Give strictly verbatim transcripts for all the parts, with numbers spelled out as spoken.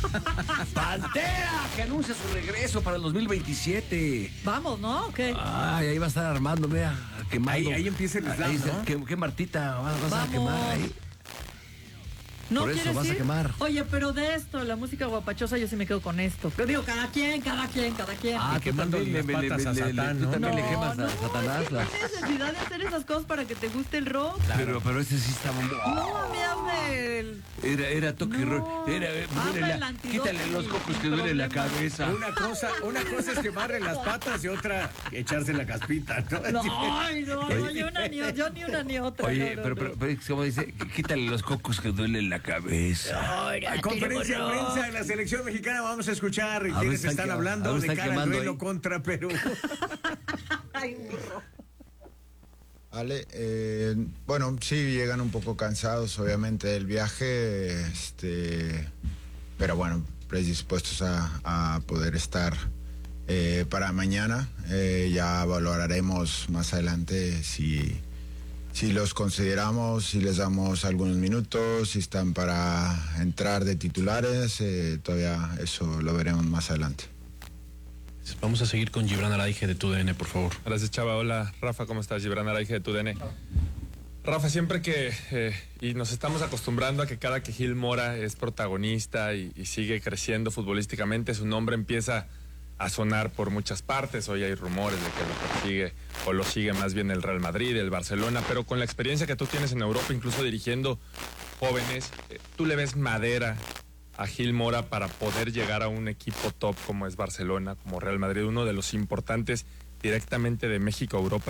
Pantera, que anuncia su regreso para el dos mil veintisiete. Vamos, ¿no? ¿Qué? Ay, ahí va a estar Armando, vea, quemando. Ahí, ahí empieza el slam, ¿no? ¿Qué, qué Martita vas, vas a Vamos. quemar ahí? ¿No Por eso quieres vas a ir? quemar. Oye, pero de esto, la música guapachosa, yo sí me quedo con esto. Pero digo, cada quien, cada quien, cada quien. Ah, Y tú quemando también las le, le, patas le, a le, Satán, tú ¿no? también no, le quemas no, a Satanás. es que no hay necesidad de hacer esas cosas para que te guste el rock. Pero, pero ese sí estaba muy... No, a mí hazme el... Era, era toque No. rock. Era, eh, Hazme duele el la- antídoto quítale los sin- cocos sin que duele la problema. cabeza. Una cosa, una cosa es quemarle las patas y otra echarse la caspita, ¿no? No, ay, no, no, yo, una ni, yo ni una ni otra. Oye, no, no, pero, no. pero, pero, como dice, quítale los cocos que duele la cabeza. Ay, En conferencia de prensa de la selección mexicana vamos a escuchar ver, quienes están están que- hablando a ver, de están cara al quemando duelo ahí. contra Perú. Ay, burro. Ale, eh, bueno, sí, llegan un poco cansados, obviamente, del viaje, este, pero bueno, predispuestos a, a poder estar eh, para mañana. Eh, ya valoraremos más adelante si, si los consideramos, si les damos algunos minutos, si están para entrar de titulares, eh, todavía eso lo veremos más adelante. Vamos a seguir con Gibran Araige de TUDN, por favor. Gracias, Chava. Hola, Rafa, ¿cómo estás? Gibran Araige de TUDN. Rafa, siempre que, eh, y nos estamos acostumbrando a que cada que Gil Mora es protagonista y, y sigue creciendo futbolísticamente, su nombre empieza a sonar por muchas partes. Hoy hay rumores de que lo persigue, o lo sigue más bien el Real Madrid, el Barcelona, pero con la experiencia que tú tienes en Europa, incluso dirigiendo jóvenes, eh, ¿tú le ves madera a Gil Mora para poder llegar a un equipo top como es Barcelona, como Real Madrid, uno de los importantes directamente de México a Europa?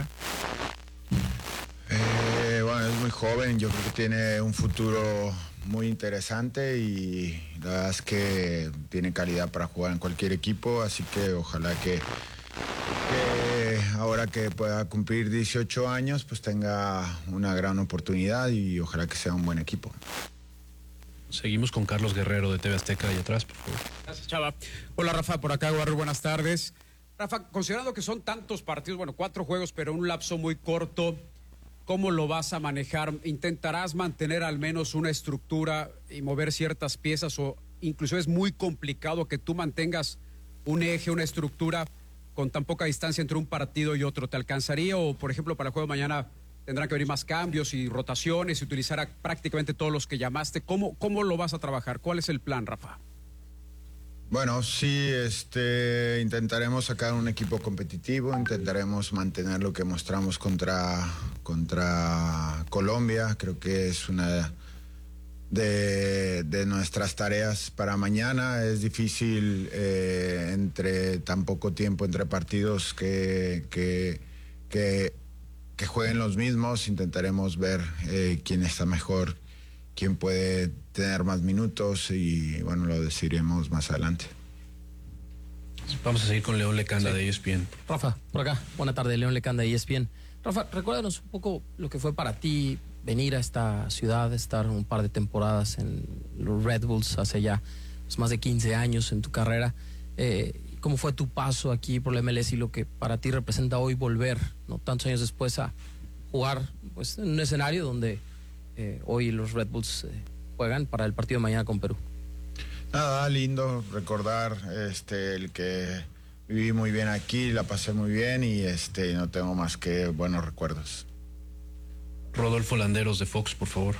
Eh, bueno, es muy joven, yo creo que tiene un futuro muy interesante y la verdad es que tiene calidad para jugar en cualquier equipo, así que ojalá que, que ahora que pueda cumplir dieciocho años, pues tenga una gran oportunidad y ojalá que sea un buen equipo. Seguimos con Carlos Guerrero de T V Azteca y atrás, por favor. Gracias, Chava. Hola, Rafa, por acá, Guarro, buenas tardes. Rafa, considerando que son tantos partidos, bueno, cuatro juegos, pero un lapso muy corto, ¿cómo lo vas a manejar? ¿Intentarás mantener al menos una estructura y mover ciertas piezas o incluso es muy complicado que tú mantengas un eje, una estructura con tan poca distancia entre un partido y otro? ¿Te alcanzaría o, por ejemplo, para el juego de mañana tendrán que venir más cambios y rotaciones y utilizar a prácticamente todos los que llamaste? ¿Cómo, cómo lo vas a trabajar? ¿Cuál es el plan, Rafa? Bueno, sí, este, intentaremos sacar un equipo competitivo, intentaremos mantener lo que mostramos contra, contra Colombia. Creo que es una de, de nuestras tareas para mañana. Es difícil eh, entre tan poco tiempo, entre partidos que, que, que, que jueguen los mismos. Intentaremos ver eh, quién está mejor, quién puede tener más minutos y bueno, lo decidiremos más adelante. Vamos a seguir con León Lecanda Sí. de E S P N. Rafa, por acá. Buena tarde, León Lecanda, E S P N. Rafa, recuérdanos un poco lo que fue para ti venir a esta ciudad, estar un par de temporadas en los Red Bulls hace ya pues, más de quince años en tu carrera. Eh, ¿Cómo fue tu paso aquí por la M L S y lo que para ti representa hoy volver, ¿no? tantos años después, a jugar pues, en un escenario donde eh, hoy los Red Bulls eh, juegan para el partido de mañana con Perú? Nada, lindo recordar este el que viví muy bien aquí, la pasé muy bien y este no tengo más que buenos recuerdos. Rodolfo Landeros de Fox, por favor.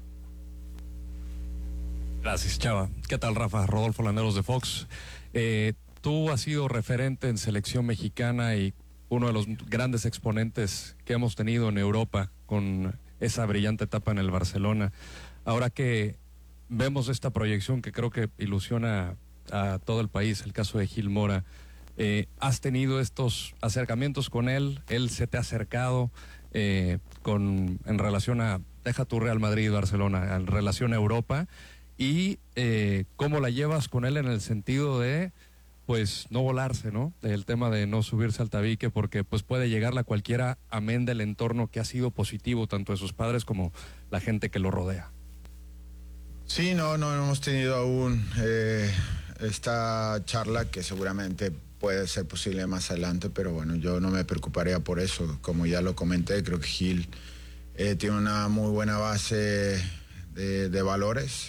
Gracias, Chava. ¿Qué tal, Rafa? Rodolfo Landeros de Fox. Eh, tú has sido referente en selección mexicana y uno de los grandes exponentes que hemos tenido en Europa con esa brillante etapa en el Barcelona. Ahora que vemos esta proyección que creo que ilusiona a todo el país, el caso de Gil Mora, eh, has tenido estos acercamientos con él, él se te ha acercado eh, con, en relación a, deja tu Real Madrid, Barcelona, en relación a Europa, y eh, cómo la llevas con él en el sentido de pues no volarse, ¿no? El tema de no subirse al tabique porque pues puede llegarle a cualquiera, amén del entorno que ha sido positivo tanto de sus padres como la gente que lo rodea. Sí, no, no hemos tenido aún eh, esta charla que seguramente puede ser posible más adelante, pero bueno, yo no me preocuparía por eso. Como ya lo comenté, creo que Gil eh, tiene una muy buena base de, de valores,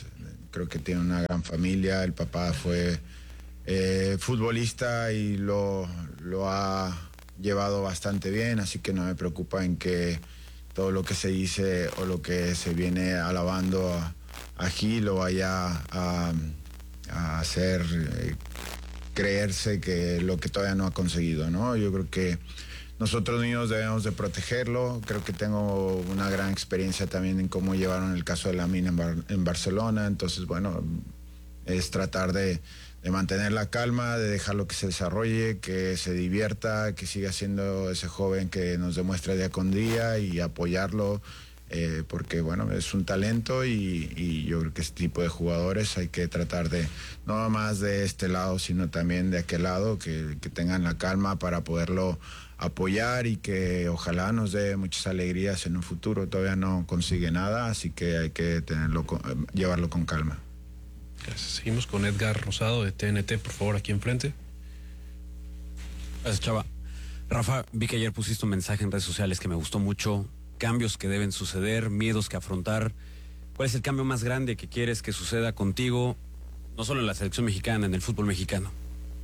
creo que tiene una gran familia, el papá fue eh, futbolista y lo, lo ha llevado bastante bien, así que no me preocupa en que todo lo que se dice o lo que se viene alabando a, a Gil lo vaya a, a hacer eh, creerse que lo que todavía no ha conseguido, ¿no? Yo creo que nosotros mismos debemos de protegerlo. Creo que tengo una gran experiencia también en cómo llevaron el caso de Lamine en, Bar en Barcelona. Entonces, bueno, es tratar de, de mantener la calma, de dejarlo que se desarrolle, que se divierta, que siga siendo ese joven que nos demuestra día con día y apoyarlo, eh, porque, bueno, es un talento y, y yo creo que este tipo de jugadores hay que tratar de, no más de este lado, sino también de aquel lado, que, que tengan la calma para poderlo apoyar y que ojalá nos dé muchas alegrías en un futuro. Todavía no consigue nada, así que hay que tenerlo, llevarlo con calma. Gracias. Seguimos con Edgar Rosado de T N T, por favor, aquí enfrente. Gracias, Chava. Rafa, vi que ayer pusiste un mensaje en redes sociales que me gustó mucho. Cambios que deben suceder, miedos que afrontar. ¿Cuál es el cambio más grande que quieres que suceda contigo, no solo en la selección mexicana, en el fútbol mexicano?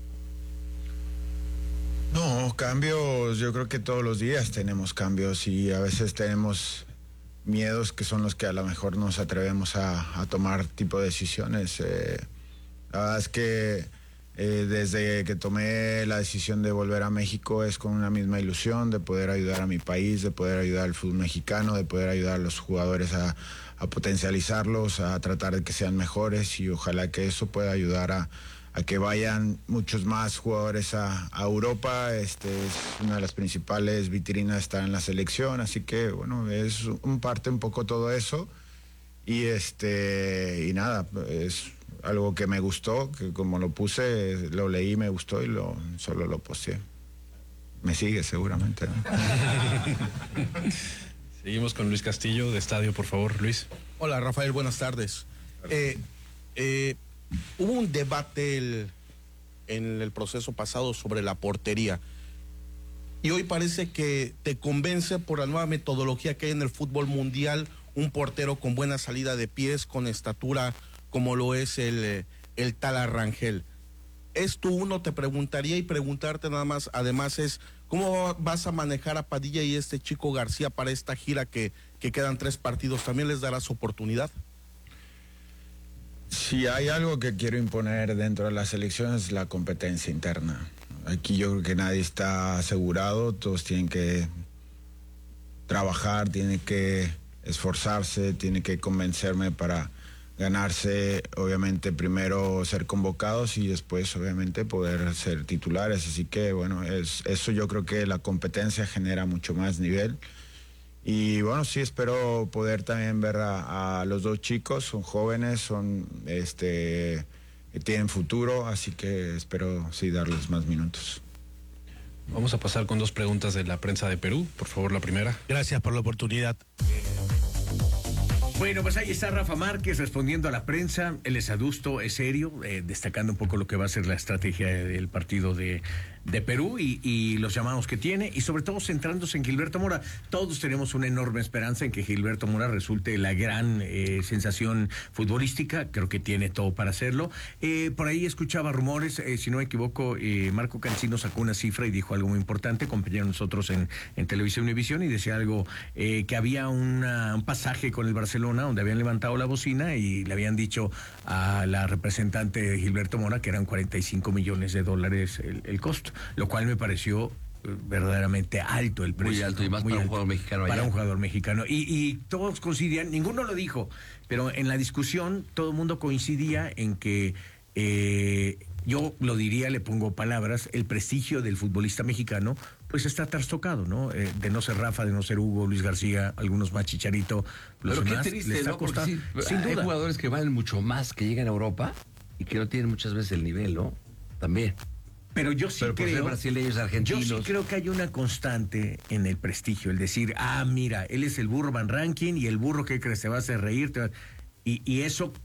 No, cambios, yo creo que todos los días tenemos cambios y a veces tenemos miedos que son los que a lo mejor nos atrevemos a, a tomar tipo de decisiones. Eh, la verdad es que eh, desde que tomé la decisión de volver a México es con una misma ilusión de poder ayudar a mi país, de poder ayudar al fútbol mexicano, de poder ayudar a los jugadores a, a potencializarlos, a tratar de que sean mejores y ojalá que eso pueda ayudar a a que vayan muchos más jugadores a, a Europa. Este es una de las principales vitrinas estar en la selección, así que bueno, es un parte un poco todo eso y este y nada, es algo que me gustó, que como lo puse, lo leí, me gustó y lo solo lo posteé. Me sigue seguramente, ¿no? Seguimos con Luis Castillo de Estadio, por favor, Luis. Hola, Rafael, buenas tardes. Eh, eh, Hubo un debate el, en el proceso pasado sobre la portería y hoy parece que te convence por la nueva metodología que hay en el fútbol mundial, un portero con buena salida de pies, con estatura como lo es el, el Tala Rangel. ¿Es tú uno? Te preguntaría y preguntarte nada más, además es, ¿cómo vas a manejar a Padilla y este Chico García para esta gira que, que quedan tres partidos? ¿También les darás oportunidad? Si hay algo que quiero imponer dentro de la selección es la competencia interna. Aquí yo creo que nadie está asegurado, todos tienen que trabajar, tienen que esforzarse, tienen que convencerme para ganarse, obviamente primero ser convocados y después obviamente poder ser titulares. Así que bueno, es, eso yo creo que la competencia genera mucho más nivel. Y bueno, sí, espero poder también ver a, a los dos chicos, son jóvenes, son este tienen futuro, así que espero sí darles más minutos. Vamos a pasar con dos preguntas de la prensa de Perú, por favor, la primera. Gracias por la oportunidad. Bueno, pues ahí está Rafa Márquez respondiendo a la prensa. Él es adusto, es serio, eh, destacando un poco lo que va a ser la estrategia del partido de, de Perú y, y los llamados que tiene, y sobre todo centrándose en Gilberto Mora. Todos tenemos una enorme esperanza en que Gilberto Mora resulte la gran eh, sensación futbolística. Creo que tiene todo para hacerlo. Eh, por ahí escuchaba rumores, eh, si no me equivoco, eh, Marco Cancino sacó una cifra y dijo algo muy importante, compañero de nosotros en, en Televisión Univisión, y decía algo eh, que había una, un pasaje con el Barcelona donde habían levantado la bocina y le habían dicho a la representante de Gilberto Mora que eran cuarenta y cinco millones de dólares el, el costo, lo cual me pareció verdaderamente alto el precio. Muy alto, y más para alto. un jugador mexicano. Para allá. un jugador mexicano. Y, y todos coincidían, ninguno lo dijo, pero en la discusión todo el mundo coincidía en que eh, yo lo diría, le pongo palabras, el prestigio del futbolista mexicano pues está trastocado, ¿no? Eh, de no ser Rafa, de no ser Hugo, Luis García, algunos más Chicharito, los Pero demás, qué triste, les ha ¿no? Porque costado. sí, Sin hay duda. jugadores que valen mucho más, que llegan a Europa y que no tienen muchas veces el nivel, ¿no? También. Pero yo sí Pero por ser creo, brasileños, argentinos. yo sí creo que hay una constante en el prestigio, el decir, ah, mira, él es el burro Van Rankin y el burro que crees te va a hacer reír, te va... y, y eso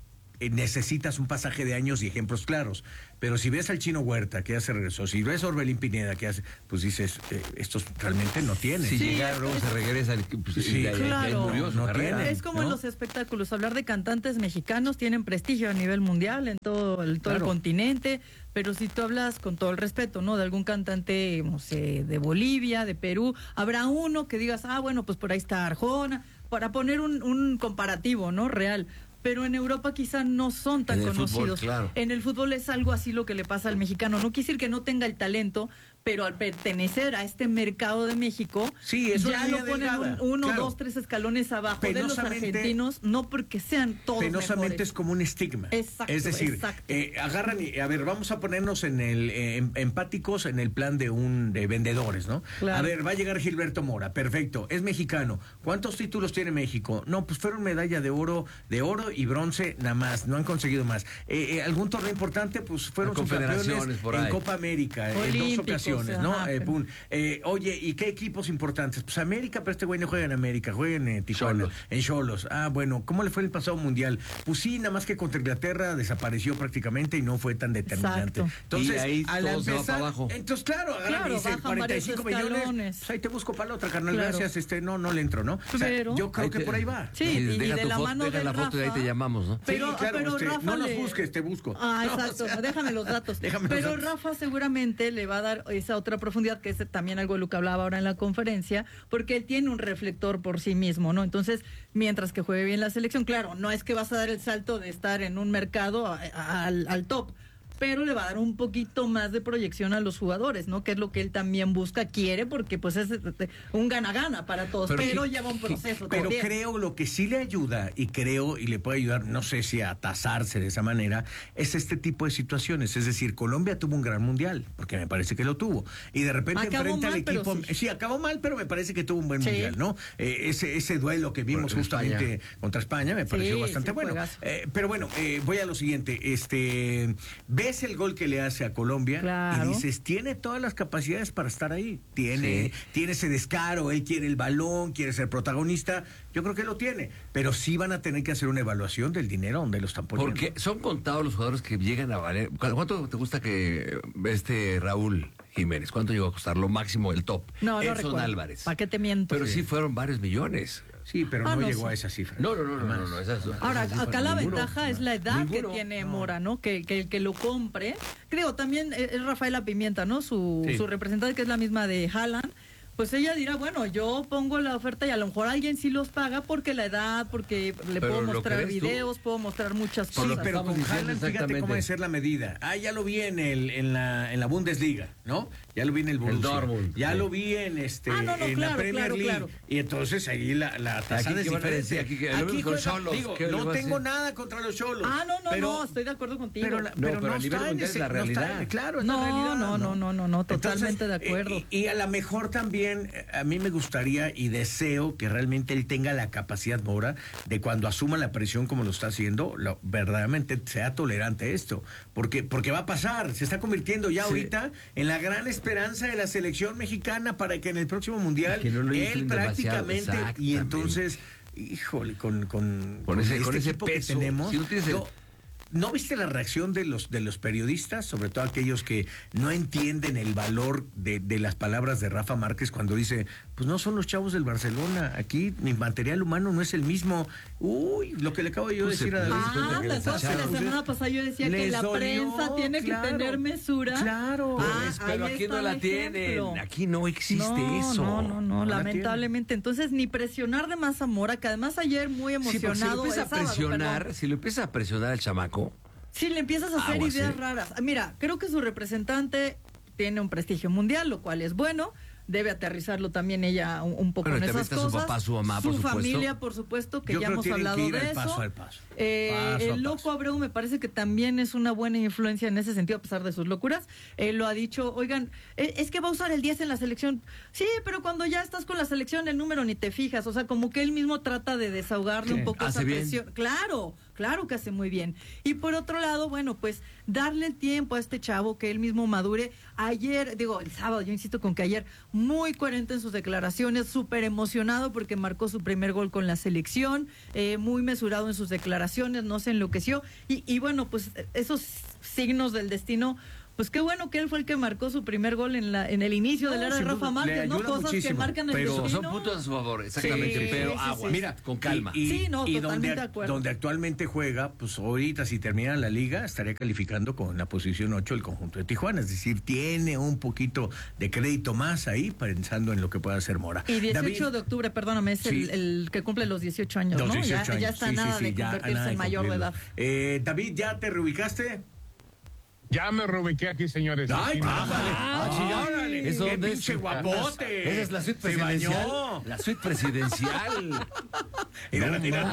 eh, necesitas un pasaje de años y ejemplos claros. Pero si ves al Chino Huerta, que ya se regresó, si ves a Orbelín Pineda, que hace, pues dices, eh, estos realmente no tienen. Si Sí, llegaron, es- se regresan. Pues, Sí, y ahí- ahí claro. murió su No carrera. tienen. Es como ¿no? en los espectáculos, hablar de cantantes mexicanos tienen prestigio a nivel mundial en todo el, todo el Claro. continente, pero si tú hablas con todo el respeto, ¿no? De algún cantante, no sé, de Bolivia, de Perú, habrá uno que digas, ah, bueno, pues por ahí está Arjona, para poner un, un comparativo, ¿no? Real. Pero en Europa quizá no son tan En el fútbol, conocidos. claro. En el fútbol es algo así lo que le pasa al mexicano. No quiere decir que no tenga el talento, pero al pertenecer a este mercado de México, Sí, es ya una lo línea ponen delgada, un- uno, claro. dos, tres escalones abajo de los Penosamente- argentinos, no porque sean todos Penosamente mejores. es como un estigma. Exacto, es decir, exacto. eh, agarran y, a ver, vamos a ponernos en el eh, em- empáticos en el plan de un de vendedores, ¿no? Claro. A ver, va a llegar Gilberto Mora, perfecto, es mexicano. ¿Cuántos títulos tiene México? No, pues fueron medalla de oro, de oro y bronce nada más, no han conseguido más. Eh, eh, algún torneo importante, pues fueron En subcampeones confederaciones por en ahí. Copa América en dos Olímpicos, ocasiones, ¿no? ajá, Eh, pero- pum. Eh, oye, ¿y qué equipos importantes? Pues América, pero este güey no juega en América, juega en eh, Tijuana, Xolos. en Cholos. Ah, bueno, ¿cómo le fue el pasado mundial? Pues sí, nada más que contra Inglaterra desapareció prácticamente y no fue tan determinante. Exacto. Entonces, Y ahí al todo se va empezar, para abajo. entonces claro, agarran Claro, y dicen bajan cuarenta y varios cinco millones, escalones. pues ahí te busco para la otra, carnal, Claro. gracias, este, no, no le entro, ¿no? O sea, Pero- yo creo Ahí que te- por ahí va. Sí, Sí, y deja de tu la foto, mano deja del la foto y ahí Rafa. te llamamos, ¿no? Pero, Sí, claro, pero este, Rafa no nos le- busques, te busco. Ah, No, exacto, o sea, déjame los datos. Déjame los Pero datos. Rafa seguramente le va a dar esa otra profundidad, que es también algo de lo que hablaba ahora en la conferencia, porque él tiene un reflector por sí mismo, ¿no? Entonces, mientras que juegue bien la selección, claro, no es que vas a dar el salto de estar en un mercado a- a- al, al top, pero le va a dar un poquito más de proyección a los jugadores, ¿no? Que es lo que él también busca, quiere, porque pues es este, un gana-gana para todos, pero, Pero- lleva un proceso Pero también. creo lo que sí le ayuda, y creo y le puede ayudar, no sé si a tasarse de esa manera, es este tipo de situaciones. Es decir, Colombia tuvo un gran mundial, porque me parece que lo tuvo. Y de repente Acabó enfrenta al mal, pero equipo. sí. Sí, acabó mal, pero me parece que tuvo un buen Sí. mundial, ¿no? Eh, ese, ese duelo que vimos Contra justamente España. contra España me pareció Sí, bastante sí, bueno. juegazo. Eh, pero bueno, eh, voy a lo siguiente. Este, ves el gol que le hace a Colombia Claro. y dices, tiene todas las capacidades para estar ahí. Tiene, Sí. tiene ese descaro, él quiere el balón, quiere ser protagonista. Yo creo que lo tiene, pero sí van a tener que hacer una evaluación del dinero donde lo están poniendo. Porque son contados los jugadores que llegan a valer. ¿Cu- ¿Cuánto te gusta que este Raúl Jiménez? ¿Cuánto llegó a costar? Lo máximo el top. No, no Edson recuerdo. Álvarez. ¿Para qué te miento? Pero sí fueron varios millones. Sí, pero Ah, no, no, llegó sí. a esa cifra. No, no, no, no, Jamás. no, no, esas- Ahora, esas cifras, acá la ninguno. ventaja es la edad Ninguno. que tiene Mora, ¿no? Que, que el que lo compre. Creo, también es es Rafaela Pimienta, ¿no? Su, Sí. su representante, que es la misma de Haaland. Pues ella dirá, bueno, yo pongo la oferta y a lo mejor alguien sí los paga porque la edad, porque le Pero puedo lo mostrar crees tú. videos, puedo mostrar muchas Sí, cosas. pero estamos con diciendo Haaland, fíjate exactamente. cómo debe ser la medida. Ah, ya lo vi en el en la en la Bundesliga, ¿no? Ya lo vi en el Borussia. Dortmund, Ya sí. lo vi en este Ah, no, no, en claro, la Premier claro, League. claro. Y entonces ahí la la tasa Aquí, es ¿qué van a diferente. decir? Aquí que lo vemos con juega- Xolos, digo, ¿qué le no va a tengo decir? nada contra los Cholos. Ah, no, no, pero, no, estoy de acuerdo contigo. Pero, la- No, pero pero no a nivel está en mundial ese- es la no está- realidad. claro, es No, la realidad. no, no, no, no, no, totalmente de Entonces, acuerdo. Y, y a lo mejor también, eh, a mí me gustaría y deseo que realmente él tenga la capacidad, Mora, de cuando asuma la presión como lo está haciendo, lo- verdaderamente sea tolerante a esto. Porque, porque va a pasar, se está convirtiendo ya Sí. ahorita en la gran esperanza de la selección mexicana para que en el próximo mundial Que no lo él inflen demasiado, prácticamente, y exactamente. entonces, híjole, con, con, Con ese- este con ese equipo que peso, tenemos, si no tienes el- yo- ¿no viste la reacción de los de los periodistas, sobre todo aquellos que no entienden el valor de, de las palabras de Rafa Márquez cuando dice, pues no son los chavos del Barcelona, aquí mi material humano no es el mismo? Uy, lo que le acabo yo de Pues, decir a pues, David. Ah, cuenta que les entonces la echaron. semana pasada yo decía que Les la dolió, prensa tiene claro, que tener mesura. claro. Ah, Pues, pero ahí aquí está no la el tienen. ejemplo. Aquí no existe no, eso. No, no, no, No la lamentablemente. Entonces, ni presionar de más a Mora, que además ayer muy Sí, porque si lo emocionado. empieza el a sábado, presionar, perdón. si lo empieza a presionar el chamaco, Sí, le empiezas a hacer Aguas, ideas ¿eh? raras. Mira, creo que su representante tiene un prestigio mundial, lo cual es bueno. Debe aterrizarlo también ella un, un poco Bueno, en también esas está su cosas. papá, su mamá, por supuesto. familia, por supuesto, que Yo ya creo hemos que tienen hablado que ir de al eso. paso al paso. Eh, Paso a el loco paso. Abreu me parece que también es una buena influencia en ese sentido, a pesar de sus locuras. Él lo ha dicho, oigan, eh, es que va a usar el diez en la selección. Sí, pero cuando ya estás con la selección, el número ni te fijas. O sea, como que él mismo trata de desahogarle Sí, un poco hace esa bien. presión. Claro, Claro que hace muy bien. Y por otro lado, bueno, pues darle el tiempo a este chavo que él mismo madure. Ayer, digo, el sábado, yo insisto con que ayer, muy coherente en sus declaraciones, súper emocionado porque marcó su primer gol con la selección, eh, muy mesurado en sus declaraciones, no se enloqueció. Y, y bueno, pues esos signos del destino... Pues qué bueno que él fue el que marcó su primer gol en la en el inicio No, del era de Rafa Márquez, ¿no? Cosas que marcan el pero destino. Son puntos a su favor, exactamente, Sí, pero sí, sí, agua, sí. mira, con calma. Y, Sí, no, y totalmente donde, de acuerdo. donde actualmente juega, pues ahorita si termina la liga, estaría calificando con la posición ocho el conjunto de Tijuana. Es decir, tiene un poquito de crédito más ahí, pensando en lo que pueda hacer Mora. Y dieciocho David, de octubre, perdóname, es Sí. el, el que cumple los dieciocho años, los ¿no? dieciocho ya, años. ya está Sí, nada sí, sí, de ya, convertirse nada de en mayor de cumplirlo. edad. Eh, David, ¿ya te reubicaste? Ya me reubiqué aquí, señores. ¡Ay, Aquí me- bájale! Ah, Ah, órale, ¿Eso ¡qué dónde es? pinche guapote! Esa es la suite Se presidencial. bañó. La suite presidencial. Mira, mira.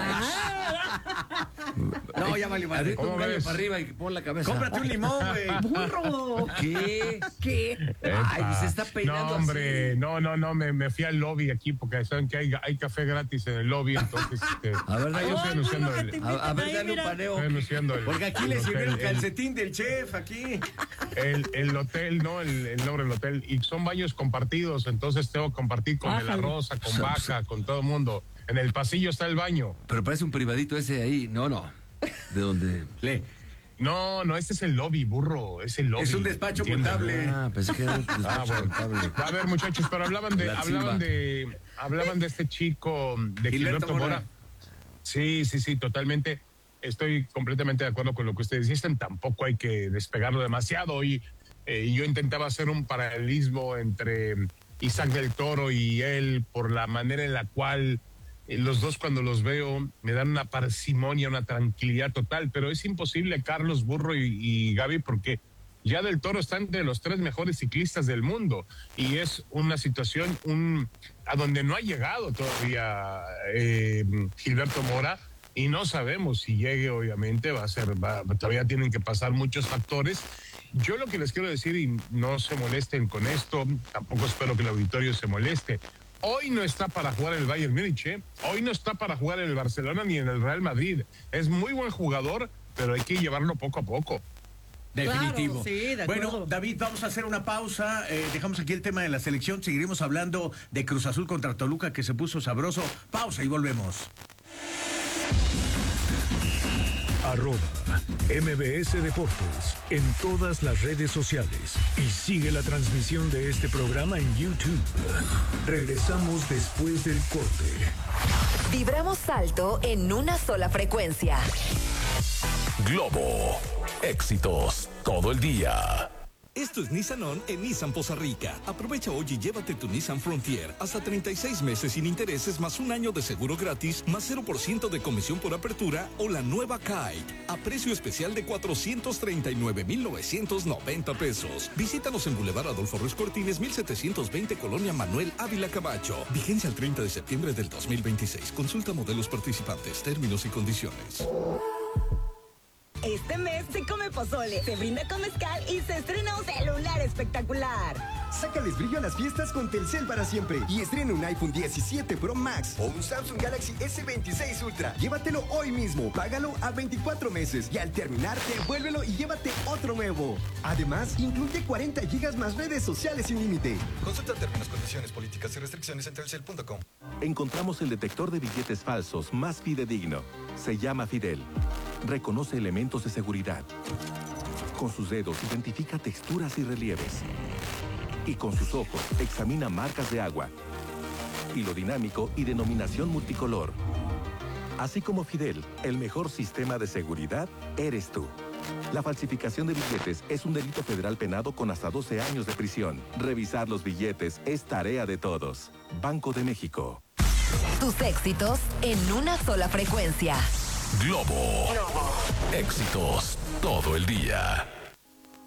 No, ya vale, vale. ¿Cómo Un gallo ves? para arriba y pon la cabeza. Cómprate un limón, güey. ¡Burro! ¿Qué? ¿Qué? Ay, se está peinando No, hombre, así. no, no, no, me, me fui al lobby aquí porque saben que hay, hay café gratis en el lobby, entonces este, A ver, yo Ay, estoy anunciando bueno, el, que te A, a ver, Ahí, dale un mira. paneo. estoy anunciando el, Porque aquí le el sirvió el hotel, calcetín del chef, aquí. el, el hotel, ¿no? El, el nombre del hotel. Y son baños compartidos, entonces tengo que compartir con De la Ájale. Rosa, con Baja, con todo el mundo. En el pasillo está el baño. Pero parece un privadito ese ahí. No, no. ¿De dónde? Le. No, no, este es el lobby, burro, es el lobby. Es un despacho ¿entiendes? contable. Ah, pensé que era un Ah, despacho bueno. contable. A ver, muchachos, pero hablaban de, La Silva. hablaban de, hablaban de este chico, de Gilberto Gilberto Mora. Mora. Sí, sí, sí, totalmente. Estoy completamente de acuerdo con lo que ustedes dicen. Tampoco hay que despegarlo demasiado. Y eh, yo intentaba hacer un paralelismo entre Isaac del Toro y él por la manera en la cual eh, los dos cuando los veo me dan una parsimonia, una tranquilidad total. Pero es imposible, Carlos, Burro y, y Gaby, porque ya del Toro está entre los tres mejores ciclistas del mundo y es una situación un, a donde no ha llegado todavía eh, Gilberto Mora y no sabemos si llegue, obviamente, va a ser, va, todavía tienen que pasar muchos factores. Yo lo que les quiero decir, y no se molesten con esto, tampoco espero que el auditorio se moleste, hoy no está para jugar el Bayern Múnich, ¿eh? Hoy no está para jugar en el Barcelona ni en el Real Madrid. Es muy buen jugador, pero hay que llevarlo poco a poco. Definitivo. Claro, sí, de bueno, acuerdo. David, vamos a hacer una pausa. Eh, dejamos aquí el tema de la selección. Seguiremos hablando de Cruz Azul contra Toluca, que se puso sabroso. Pausa y volvemos. Arroba M B S Deportes en todas las redes sociales y sigue la transmisión de este programa en YouTube. Regresamos después del corte. Vibramos alto en una sola frecuencia. Globo. Éxitos todo el día. Esto es Nissan On en Nissan Poza Rica. Aprovecha hoy y llévate tu Nissan Frontier hasta treinta y seis meses sin intereses más un año de seguro gratis más cero por ciento de comisión por apertura o la nueva Kite a precio especial de cuatrocientos treinta y nueve mil novecientos noventa pesos. Visítanos en Boulevard Adolfo Ruiz Cortines mil setecientos veinte Colonia Manuel Ávila Camacho. Vigencia el treinta de septiembre del dos mil veintiséis. Consulta modelos participantes, términos y condiciones. Este mes se come pozole, se brinda con mezcal y se estrena un celular espectacular. Sácales brillo a las fiestas con Telcel para siempre y estrena un iPhone diecisiete Pro Max o un Samsung Galaxy S veintiséis Ultra. Llévatelo hoy mismo, págalo a veinticuatro meses y al terminar devuélvelo y llévate otro nuevo. Además, incluye cuarenta gigas más redes sociales sin límite. Consulta términos, condiciones, políticas y restricciones en telcel punto com. Encontramos el detector de billetes falsos más fidedigno. Se llama Fidel. Reconoce elementos de seguridad. Con sus dedos identifica texturas y relieves. Y con sus ojos examina marcas de agua. Hilo dinámico y denominación multicolor. Así como Fidel, el mejor sistema de seguridad eres tú. La falsificación de billetes es un delito federal penado con hasta doce años de prisión. Revisar los billetes es tarea de todos. Banco de México. Tus éxitos en una sola frecuencia. Globo. Éxitos todo el día.